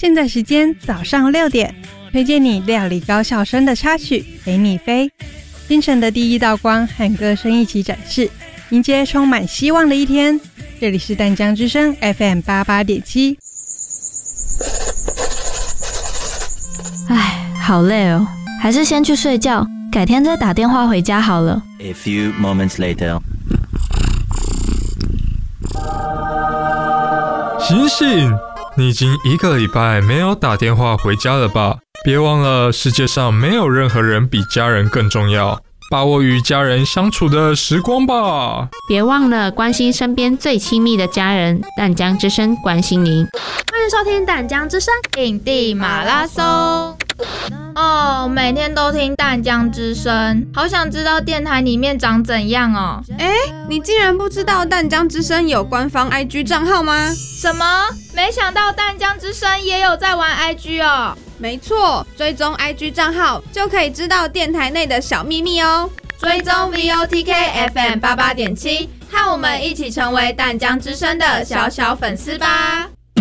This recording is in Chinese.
现在时间早上6点，推荐你料理高校生的插曲陪你飞，清晨的第一道光和歌声一起展示，迎接充满希望的一天。这里是淡江之声 FM88.7。 唉，好累哦，还是先去睡觉，改天再打电话回家好了。 A few moments later， 醒醒！你已经1个礼拜没有打电话回家了吧？别忘了，世界上没有任何人比家人更重要，把握与家人相处的时光吧。 别忘了关心身边最亲密的家人，淡江之声关心您。 欢迎收听淡江之声影帝马拉松。每天都听淡江之声，好想知道电台里面长怎样哦。 你竟然不知道淡江之声有官方 IG 账号吗？ 什么？没想到淡江之声也有在玩 IG 哦。 没错，追踪 IG 账号就可以知道电台内的小秘密哦。 追踪 VOTK FM88.7，和我们一起成为淡江之声的小小粉丝吧。